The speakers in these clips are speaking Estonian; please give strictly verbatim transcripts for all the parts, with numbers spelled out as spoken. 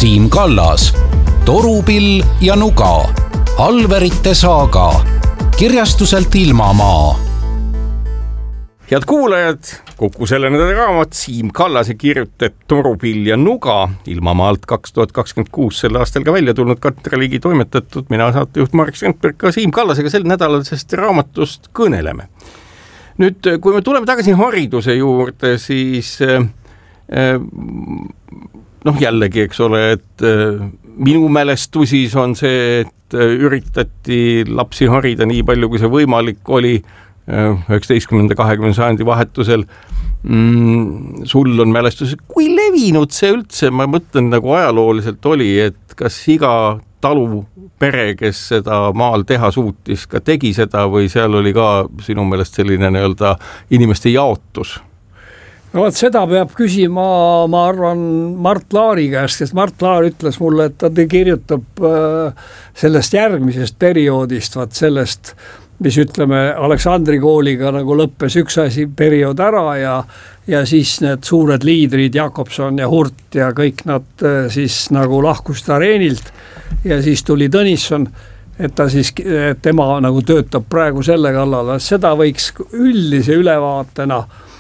Siim Kallas, Torupill ja Nuga, Alverite saaga, kirjastuselt Ilmamaa. Head kuulajad, Kuku selle nädala raamat Siim Kallase kirjutab Torupill ja Nuga, Ilmamaalt kaks tuhat kakskümmend kuus sel aastal ka välja tulnud Katre Ligi toimetatud, mina saatejuht Marek Strandberg ka Siim Kallasega sel nädalal sest raamatust kõneleme. Nüüd, kui me tuleme tagasi hariduse juurde, siis noh jällegi, eks ole, et minu mälestusis on see, et üritati lapsi harida nii palju, kui see võimalik oli üheksateistkümnenda kahekümnenda sajandi vahetusel. Mm, sul on mälestus, kui levinud see üldse, ma mõtlen nagu ajalooliselt oli, et kas iga talu pere, kes seda maal teha suutis, ka tegi seda või seal oli ka sinu meelest selline nii-öelda inimeste jaotus? No vaat seda peab küsima, ma arvan, Mart Laari käest, kes Mart Laar ütles mulle, et ta kirjutab sellest järgmisest perioodist, vaat sellest, mis ütleme Aleksandri kooliga nagu lõppes üks asi periood ära ja, ja siis need suured liidrid Jakobson ja Hurt ja kõik nad siis nagu lahkusid areenilt ja siis tuli Tõnisson, et ta siis, et tema nagu töötab praegu selle kallal, seda võiks üldise ülevaatena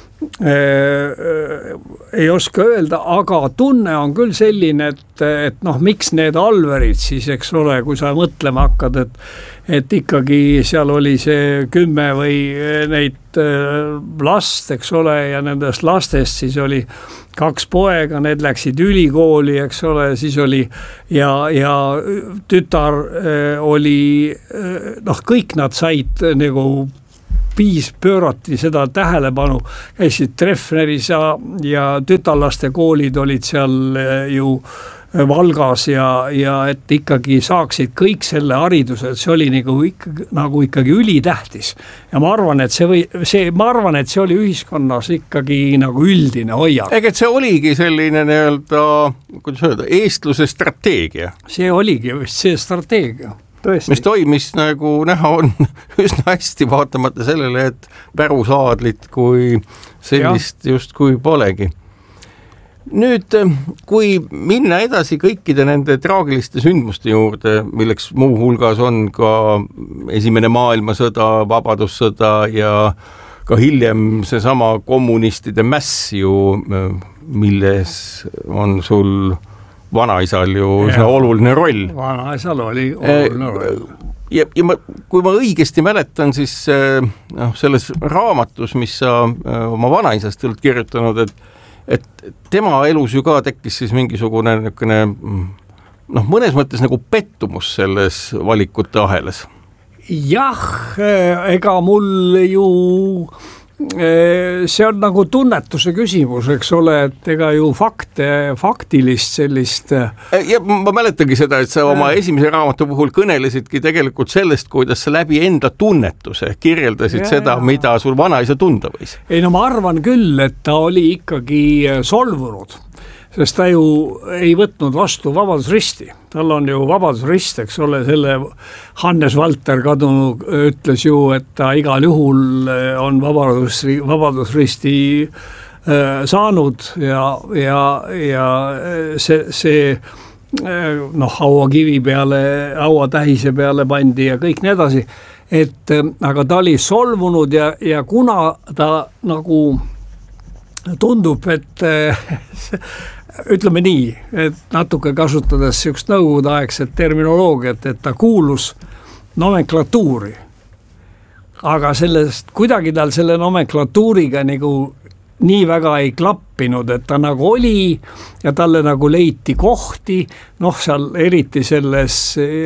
ei oska öelda, aga tunne on küll selline, et, et noh, miks need Alverid siis, eks ole, kui sa mõtlema hakkad, et, et ikkagi seal oli see kümme või neid last, eks ole, ja nendest lastest siis oli kaks poega, need läksid ülikooli, eks ole, siis oli ja, ja tütar oli, noh, kõik nad said nagu piis pöörati seda tähelepanu, käisid Treffneris ja, ja tütarlaste koolid olid seal ju Valgas ja, ja et ikkagi saaksid kõik selle hariduse, et see oli nagu ikkagi, nagu ikkagi ülitähtis. Ja ma arvan, et see või, see, ma arvan, et see oli ühiskonnas ikkagi nagu üldine hoiak. Ega see oligi selline nii-öelda, kuidas öelda, eestluse strateegia. See oligi vist see strateegia. Tõesti. Mis toimis nagu näha on üsna hästi vaatamata sellele, et pärusaadlit kui sellist ja. Just kui polegi. Nüüd, kui minna edasi kõikide nende traagiliste sündmuste juurde, milleks muu hulgas on ka esimene maailmasõda, vabadussõda ja ka hiljem seesama kommunistide mäss ju, milles on sul vanaisal ju see oluline roll. Vanaisal oli oluline roll. Ja, ja ma, kui ma õigesti mäletan, siis no, selles raamatus, mis sa oma vanaisast oled kirjutanud, et, et tema elus ju ka tekkis siis mingisugune niisugune, noh, mõnes mõttes nagu pettumus selles valikute ahelas. Jah, ega mul ju see on nagu tunnetuse küsimus, eks ole, et ega ju fakte, faktilist sellist. Ja ma mäletangi seda, et sa oma esimese raamatu puhul kõnelesidki tegelikult sellest, kuidas sa läbi enda tunnetuse kirjeldasid ja, seda, ja. Mida sul vanaisa tunda võis. Ei no ma arvan küll, et ta oli ikkagi solvunud, sest ta ju ei võtnud vastu vabadusristi. Tal on ju vabadusrist, eks ole, selle Hannes Valter kadunu ütles ju, et ta igal juhul on vabadusri, vabadusristi äh, saanud ja, ja, ja see, see noh, hauakivi peale, hauatähise peale pandi ja kõik nii edasi. Et, aga ta oli solvunud ja, ja kuna ta nagu tundub, et ütleme nii, et natuke kasutades sükst nõukogudeaegset terminoloogiat, et ta kuulus nomenklatuuri. Aga sellest, kuidagi tal selle nomenklatuuriga nagu nii väga ei klappinud, et ta nagu oli ja talle nagu leiti kohti, noh seal eriti selles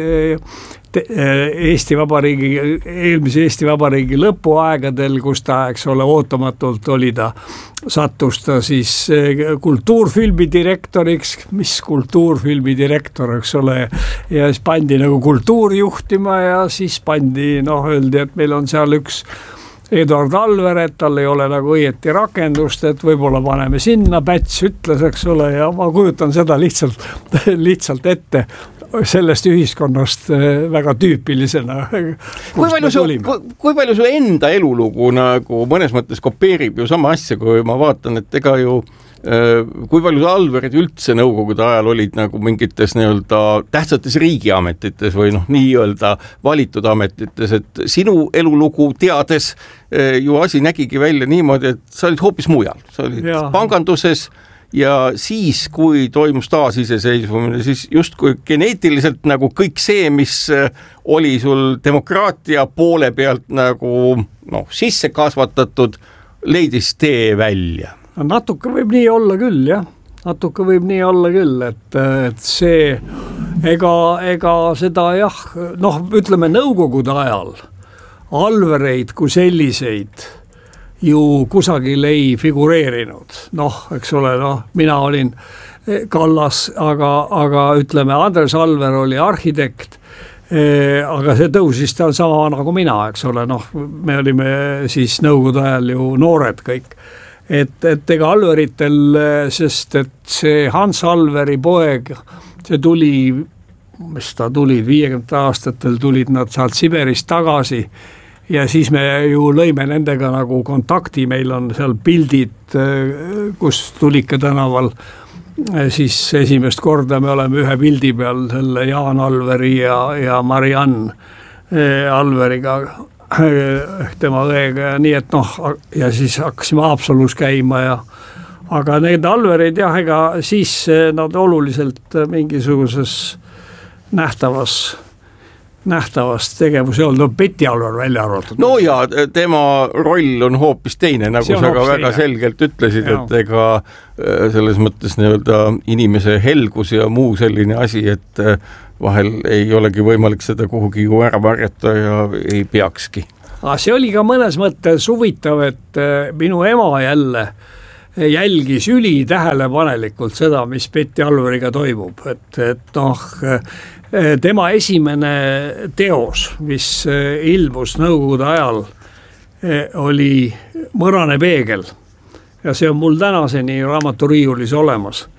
Eesti Vabariigi, eelmise Eesti Vabariigi lõpuaegadel, kus ta, eks ole, ootamatult oli ta, sattus ta siis kultuurfilmi direktoriks, mis kultuurfilmi direktor, eks ole, ja siis pandi nagu kultuuri juhtima ja siis pandi, noh, öeldi, et meil on seal üks Eduard Alver, et tal ei ole nagu õieti rakendust, et võib-olla paneme sinna, Päts ütles, eks ole, ja ma kujutan seda lihtsalt, lihtsalt ette sellest ühiskonnast väga tüüpilisena. Kui palju, su, kui palju su enda elulugu nagu mõnes mõttes kopeerib ju sama asja, kui ma vaatan, et ega ju kui palju Alverid üldse nõukogude ajal olid nagu mingites nii-öelda tähtsates riigiametites või noh, nii-öelda valitud ametites, et sinu elulugu teades ju asi nägigi välja niimoodi, et sa olid hoopis mujal, sa olid ja. panganduses ja siis, kui toimus taasiseseisvumine, siis justkui geneetiliselt nagu kõik see, mis oli sul demokraatia poole pealt nagu noh, sisse kasvatatud, leidis tee välja. Natuke võib nii olla küll, jah. Natuke võib nii olla küll, et, et see, ega, ega seda jah, noh, ütleme nõukogude ajal Alvereid kui selliseid ju kusagil ei figureerinud. Noh, eks ole, noh, mina olin Kallas, aga, aga ütleme, Andres Alver oli arhitekt, aga see tõusis ta sama nagu mina, eks ole, noh, me olime siis nõukogude ajal ju noored kõik. Et, et ega Alveritel, sest et see Hans Alveri poeg, see tuli, mis ta tulid, viiekümnendate aastatel tulid nad sealt Siberist tagasi ja siis me ju lõime nendega nagu kontakti, meil on seal pildid, kus Tulika tänaval, siis esimest korda me oleme ühe pildi peal selle Jaan Alveri ja, ja Mariann Alveriga, tema õega ja nii, et noh, ja siis hakkasime Haapsalus käima ja aga need Alverid jah, ega siis nad oluliselt mingisuguses nähtavas nähtavast tegevus ei olnud, no Peti Alver välja arvatud. No ja tema roll on hoopis teine, nagu sa ka väga teine. Selgelt ütlesid, ja. Et ega selles mõttes nii-öelda inimese helgus ja muu selline asi, et vahel ei olegi võimalik seda kuhugi ju ära varjata ja ei peakski. See oli ka mõnes mõttes huvitav, et minu ema jälle jälgis üli tähelepanelikult seda, mis Peti Alveriga toimub, et, et noh, tema esimene teos, mis ilmus nõukogude ajal, oli Mõrane peegel ja see on mul tänaseni raamaturiiulis olemas.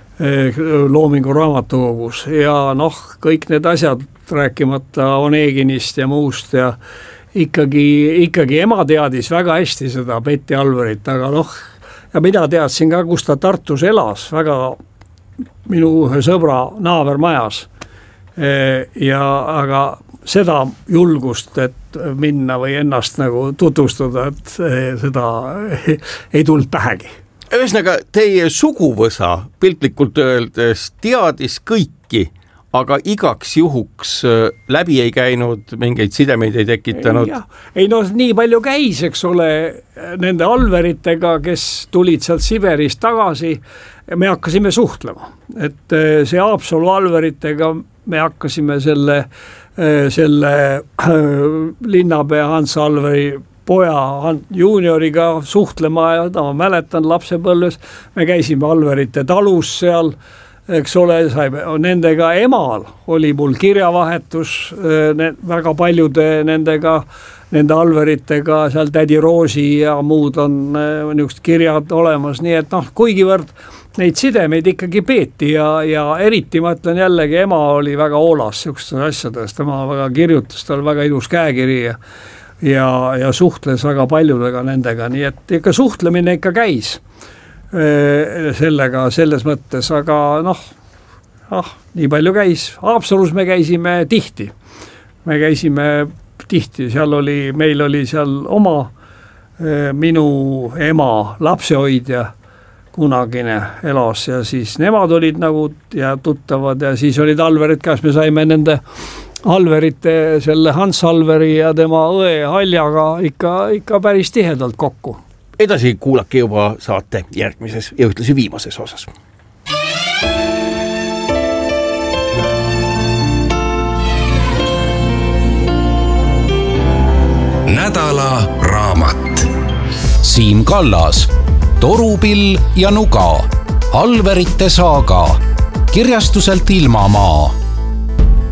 Loomingu raamatukogus ja noh, kõik need asjad rääkimata Oneginist ja muust ja ikkagi, ikkagi ema teadis väga hästi seda Peti Alverit, aga noh, ja mina teadsin ka, kus ta Tartus elas, väga minu ühe sõbra naabermajas ja aga seda julgust, et minna või ennast nagu tutvustada, et seda ei tulnud pähegi. Ühesõnaga, teie suguvõsa piltlikult öeldes teadis kõiki, aga igaks juhuks läbi ei käinud, mingeid sidemeid ei tekitanud. Ei no nii palju käis, eks ole, nende Alveritega, kes tulid sealt Siberist tagasi, me hakkasime suhtlema. Et see Haapsalu Alveritega me hakkasime selle, selle linnapea Hans Alveri poja juunioriga suhtlema ja ma mäletan lapsepõlves, me käisime Alverite talus seal, eks ole, saime, nendega emal oli mul kirjavahetus ne, väga paljude nendega, nende Alveritega, seal tädi Roosi ja muud on niisugused kirjad olemas, nii et noh, kuigivõrd neid sidemeid ikkagi peeti ja, ja eriti ma ütlen jällegi, ema oli väga hoolas niisugustes asjades, tema väga kirjutas, tal väga ilus käekiri ja ja, ja suhtles väga paljudega nendega, nii et ikka suhtlemine ikka käis sellega selles mõttes, aga noh, ah, nii palju käis. Haapsalus me käisime tihti, me käisime tihti, seal oli, meil oli seal oma minu ema lapsehoidja kunagine elas ja siis nemad olid nagu ja tuttavad ja siis olid Alverid käes, me saime nende Alverite, selle Hans Alveri ja tema õe Haljaga ikka, ikka päris tihedalt kokku. Edasi kuulake juba saate järgmises ja ühtlasi viimases osas. Nädala raamat. Siim Kallas, Torupill ja Nuga, Alverite saaga, kirjastuselt Ilmamaa.